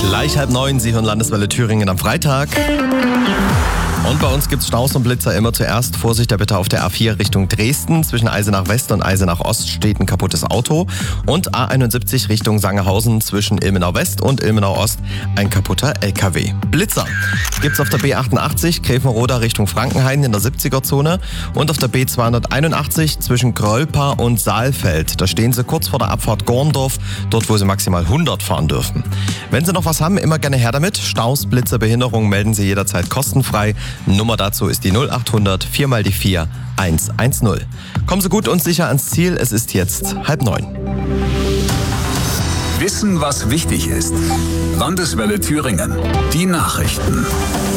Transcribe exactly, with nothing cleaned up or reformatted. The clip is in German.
Gleich halb neun, Sie hören Landeswelle Thüringen am Freitag. Und bei uns gibt es Staus und Blitzer immer zuerst. Vorsicht da bitte auf der A vier Richtung Dresden. Zwischen Eisenach West und Eisenach Ost steht ein kaputtes Auto. Und A einundsiebzig Richtung Sangerhausen zwischen Ilmenau West und Ilmenau Ost ein kaputter L K W. Blitzer gibt's auf der B achtundachtzig Gräfenroda Richtung Frankenhain in der siebziger-Zone. Und auf der B zweihunderteinundachtzig zwischen Grölpa und Saalfeld. Da stehen Sie kurz vor der Abfahrt Gorndorf, dort wo Sie maximal hundert fahren dürfen. Wenn Sie noch was haben, immer gerne her damit. Staus, Blitzer, Behinderungen melden Sie jederzeit kostenfrei. Nummer dazu ist die null achthundert vier mal die vier eins eins null. Kommen Sie gut und sicher ans Ziel, es ist jetzt halb neun. Wissen, was wichtig ist. Landeswelle Thüringen. Die Nachrichten.